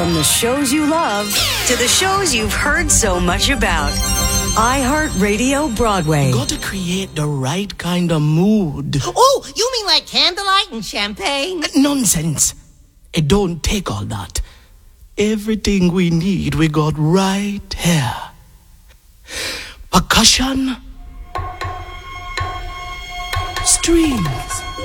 From the shows you love to the shows you've heard so much about. iHeartRadio Broadway. Got to create the right kind of mood. Oh, you mean like candlelight and champagne? Nonsense. It don't take all that. Everything we need, we got right here. Percussion, strings,